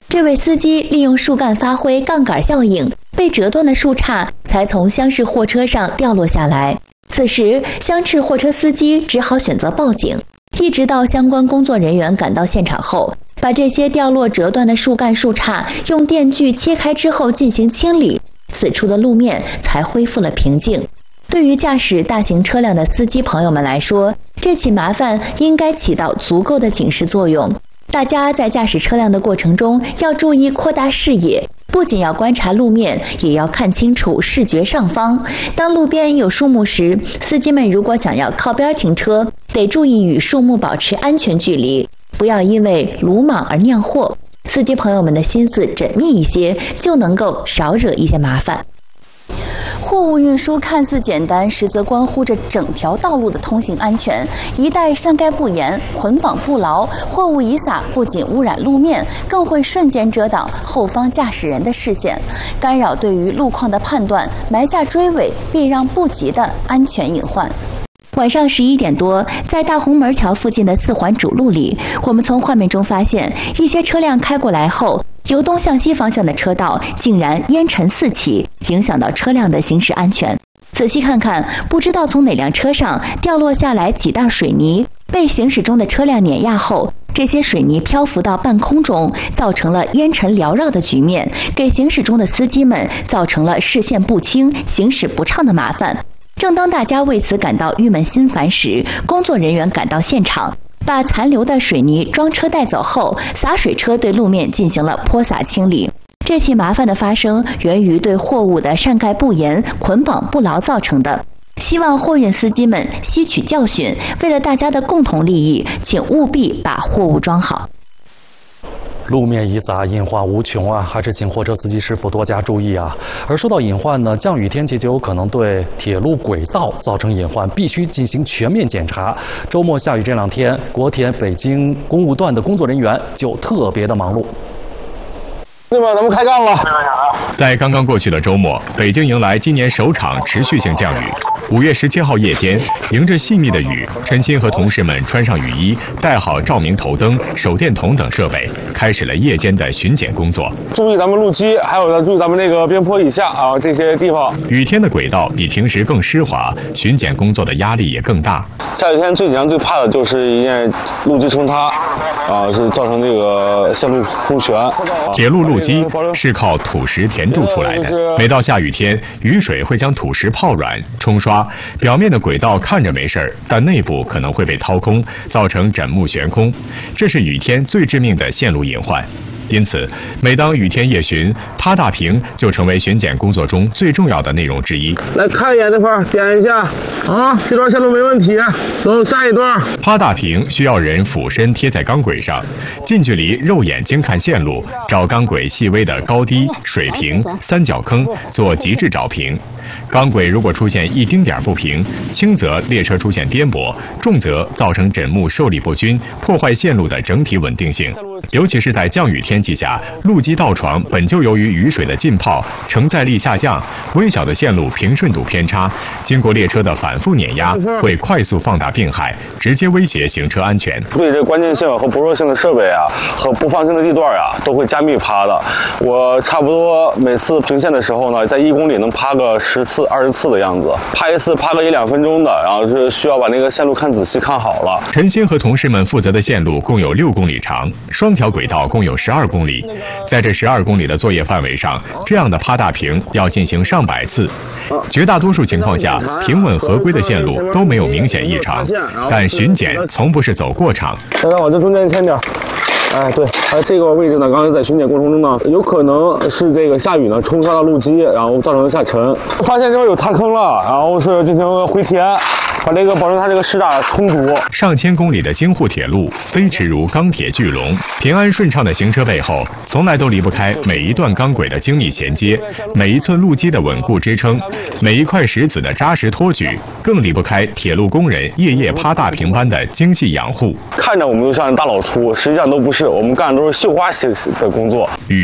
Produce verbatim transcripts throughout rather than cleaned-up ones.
这位司机利用树干发挥杠杆效应，被折断的树杈才从厢式货车上掉落下来。此时，厢式货车司机只好选择报警，一直到相关工作人员赶到现场后，把这些掉落折断的树干树杈用电锯切开之后进行清理，此处的路面才恢复了平静。对于驾驶大型车辆的司机朋友们来说，这起麻烦应该起到足够的警示作用。大家在驾驶车辆的过程中要注意扩大视野，不仅要观察路面，也要看清楚视觉上方。当路边有树木时，司机们如果想要靠边停车，得注意与树木保持安全距离，不要因为鲁莽而酿祸。司机朋友们的心思缜密一些，就能够少惹一些麻烦。货物运输看似简单，实则关乎着整条道路的通行安全。一旦上盖不严、捆绑不牢，货物一撒，不仅污染路面，更会瞬间遮挡后方驾驶人的视线，干扰对于路况的判断，埋下追尾避让不及的安全隐患。晚上十一点多，在大红门桥附近的四环主路里，我们从画面中发现，一些车辆开过来后，由东向西方向的车道竟然烟尘四起，影响到车辆的行驶安全。仔细看看，不知道从哪辆车上掉落下来几袋水泥，被行驶中的车辆碾压后，这些水泥漂浮到半空中，造成了烟尘缭绕的局面，给行驶中的司机们造成了视线不清、行驶不畅的麻烦。正当大家为此感到郁闷心烦时，工作人员赶到现场，把残留的水泥装车带走后，洒水车对路面进行了泼洒清理。这起麻烦的发生源于对货物的上盖不严、捆绑不牢造成的。希望货运司机们吸取教训，为了大家的共同利益，请务必把货物装好。 路面一撒，隐患无穷啊！还是请货车司机师傅多加注意啊！而说到隐患呢，降雨天气就有可能对铁路轨道造成隐患，必须进行全面检查。周末下雨这两天，国铁北京公务段的工作人员就特别的忙碌。 那么咱们开干了。 在刚刚过去的周末，北京迎来今年首场持续性降雨。五月十七号夜间，迎着细密的雨，陈鑫和同事们穿上雨衣，带好照明头灯、手电筒等设备，开始了夜间的巡检工作。 注意咱们路基，还有要注意咱们那个边坡以下啊这些地方。 雨天的轨道比平时更湿滑，巡检工作的压力也更大。 下雨天最紧张、最怕的就是一件路基冲塌，啊，是造成这个线路空悬。 铁路路基是靠土石填筑出来的，每到下雨天，雨水会将土石泡软、冲刷。表面的轨道看着没事儿，但内部可能会被掏空，造成枕木悬空，这是雨天最致命的线路隐患。因此，每当雨天夜巡，趴大屏就成为巡检工作中最重要的内容之一。 来看一眼这块，点一下啊，这段线路没问题，走下一段。 趴大屏需要人俯身贴在钢轨上，近距离肉眼睛看线路，找钢轨细微的高低、水平、三角坑，做极致找平。钢轨如果出现一丁点不平，轻则列车出现颠簸，重则造成枕木受力不均，破坏线路的整体稳定性。尤其是在降雨天气下，路基道床本就由于雨水的浸泡，承载力下降，微小的线路平顺度偏差，经过列车的反复碾压，会快速放大病害，直接威胁行车安全。 对这关键性和薄弱性的设备啊，和不放心的地段啊，都会加密趴的。我差不多每次平线的时候呢，在一公里能趴个十次、二十次的样子，趴一次趴个一两分钟的，然后是需要把那个线路看仔细看好了。 陈鑫和同事们负责的线路共有六公里长，双条轨道共有十二公里，在这十二公里的作业范围上，这样的趴大屏要进行上百次。绝大多数情况下，平稳合规的线路都没有明显异常，但巡检从不是走过场。 再往这中间添点。哎，对，哎，这个位置呢，刚才在巡检过程中呢，有可能是这个下雨呢冲刷到路基，然后造成下沉。发现这边有塌坑了，然后是进行回填，把这个保证它这个施打充足。 上千公里的京沪铁路飞驰如钢铁巨龙，平安顺畅的行车背后，从来都离不开每一段钢轨的精密衔接，每一寸路基的稳固支撑，每一块石子的扎实托举，更离不开铁路工人夜夜趴大屏般的精细养护。 看着我们就像大老粗，实际上都不是，我们干的都是绣花型的工作。 雨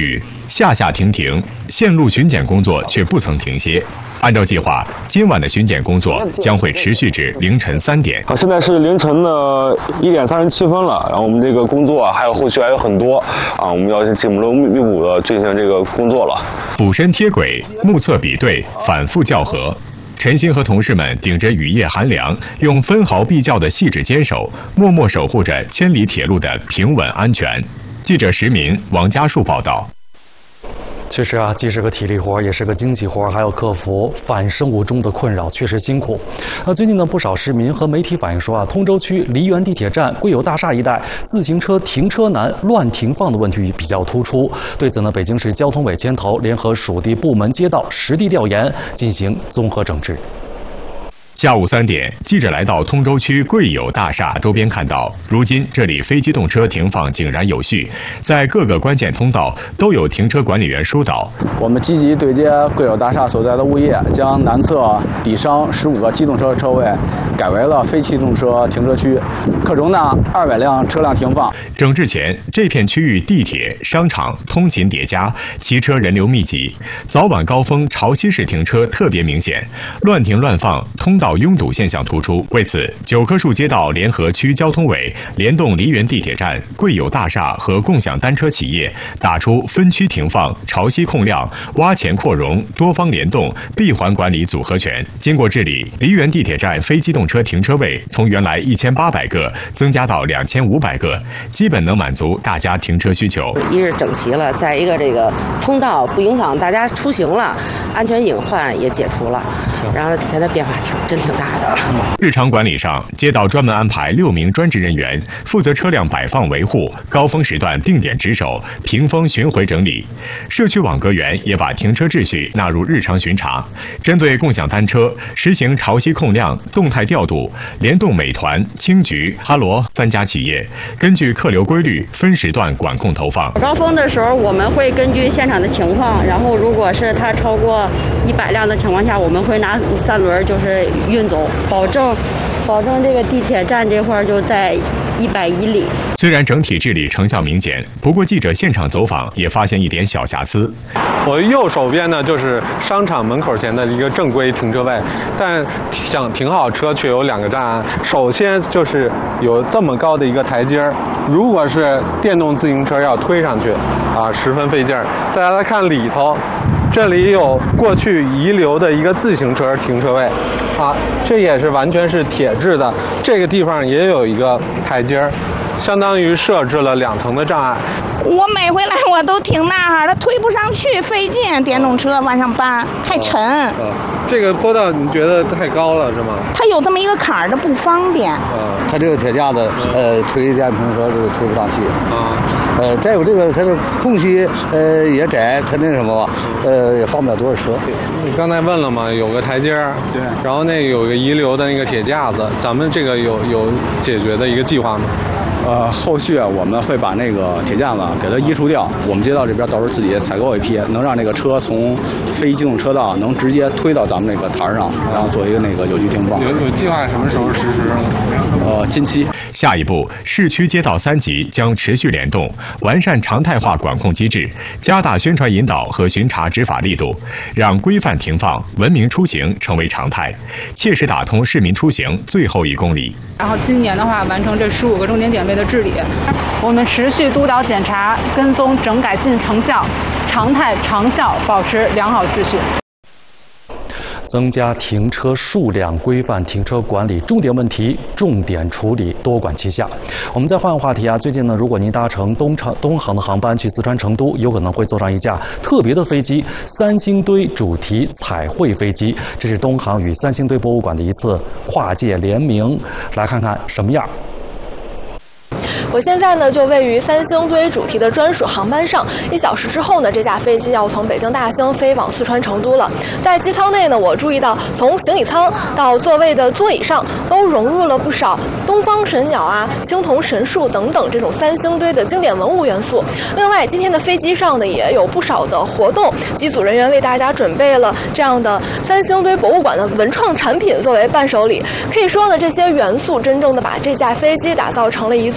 下下停停，线路巡检工作却不曾停歇。按照计划，今晚的巡检工作将会持续至凌晨三点。 啊，现在是凌晨的一点三十七分了，然后我们这个工作还有后续还有很多啊，我们要紧锣密鼓的进行这个工作了。 俯身贴轨，目测比对，反复校核。陈鑫和同事们顶着雨夜寒凉，用分毫必较的细致坚守，默默守护着千里铁路的平稳安全。记者石民、王家树报道。 确实啊，既是个体力活，也是个经济活，还要克服返生物钟的困扰，确实辛苦。那最近呢，不少市民和媒体反映说啊，通州区梨园地铁站贵友大厦一带自行车停车难、乱停放的问题比较突出。对此呢，北京市交通委牵头联合属地部门街道实地调研，进行综合整治。 下午三点，记者来到通州区贵友大厦周边，看到如今这里非机动车停放井然有序，在各个关键通道都有停车管理员疏导。 我们积极对接贵友大厦所在的物业，将南侧底商十五个机动车车位改为了非机动车停车区，可容纳二百辆车辆停放。 整治前，这片区域地铁、商场通勤叠加，骑车人流密集，早晚高峰潮汐式停车特别明显，乱停乱放，通道拥堵现象突出。为此，九棵树街道联合区交通委联动梨园地铁站、贵友大厦和共享单车企业，打出分区停放、潮汐控量、挖潜扩容、多方联动、闭环管理组合拳。经过治理，梨园地铁站非机动车停车位从原来一千八百个增加到两千五百个，基本能满足大家停车需求。 一是整齐了，再一个这个通道不影响大家出行了，安全隐患也解除了，然后现在变化挺真挺大的。 日常管理上，街道专门安排六名专职人员负责车辆摆放维护，高峰时段定点值守，屏风巡回整理。社区网格员也把停车秩序纳入日常巡查。针对共享单车，实行潮汐控量、动态调度，联动美团、青桔、哈罗三家企业，根据客流规律分时段管控投放。 高峰的时候，我们会根据现场的情况，然后如果是它超过一百辆的情况下，我们会拿三轮就是运走，保证保证这个地铁站这块就在一百以里。 虽然整体治理成效明显，不过记者现场走访也发现一点小瑕疵。 我右手边呢就是商场门口前的一个正规停车位，但想停好车却有两个障碍。首先就是有这么高的一个台阶，如果是电动自行车要推上去，啊，十分费劲儿。大家来看里头。这里有过去遗留的一个自行车停车位，啊，这也是完全是铁制的。这个地方也有一个台阶儿，相当于设置了两层的障碍。 我每回来我都停那儿，它推不上去，费劲。电动车往上搬太沉。 呃呃、这个坡道你觉得太高了是吗？ 它有这么一个坎儿，它不方便。 呃、 它这个铁架子，呃，推电瓶车这个推不上去。 啊。 呃，再有这个它的空隙，呃，也窄，它那什么吧，呃，也放不了多少车。 你刚才问了吗？有个台阶儿， 对， 然后那有个遗留的那个铁架子，咱们这个有有解决的一个计划吗？ 呃，后续我们会把那个铁架子给它移除掉。我们街道这边到时候自己采购一批，能让这个车从非机动车道能直接推到咱们那个台上，然后做一个那个有序停放。 有有计划什么时候实施呢？ 呃，近期。 下一步，市区街道三级将持续联动，完善常态化管控机制，加大宣传引导和巡查执法力度，让规范停放、文明出行成为常态，切实打通市民出行最后一公里。 然后今年的话，完成这十五个重点点位的治理，我们持续督导检查、跟踪整改进成效，常态长效保持良好秩序。 增加停车数量，规范停车管理，重点问题重点处理，多管齐下。我们再换个话题啊，最近呢，如果您搭乘东长东航的航班去四川成都，有可能会坐上一架特别的飞机——三星堆主题彩绘飞机。这是东航与三星堆博物馆的一次跨界联名，来看看什么样。 我现在呢就位于三星堆主题的专属航班上，一小时之后呢，这架飞机要从北京大兴飞往四川成都了。在机舱内呢，我注意到从行李舱到座位的座椅上都融入了不少东方神鸟啊、青铜神树等等这种三星堆的经典文物元素。另外，今天的飞机上呢也有不少的活动，机组人员为大家准备了这样的三星堆博物馆的文创产品作为伴手礼。可以说呢，这些元素真正的把这架飞机打造成了一座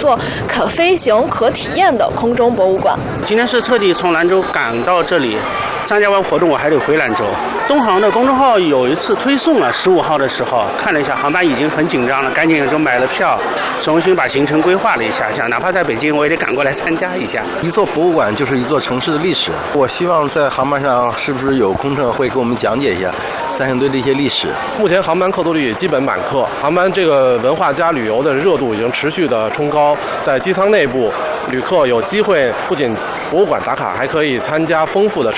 可飞行、可体验的空中博物馆。 今天是特地从兰州赶到这里，参加完活动我还得回兰州。东航的公众号有一次推送了十五号的时候，看了一下航班已经很紧张了，赶紧就买了票，重新把行程规划了一下，想哪怕在北京我也得赶过来参加一下。 一座博物馆就是一座城市的历史，我希望在航班上是不是有空乘会给我们讲解一下三星堆的一些历史。 目前航班客座率也基本满客，航班这个文化加旅游的热度已经持续的冲高，在机舱内部，旅客有机会不仅博物馆打卡，还可以参加丰富的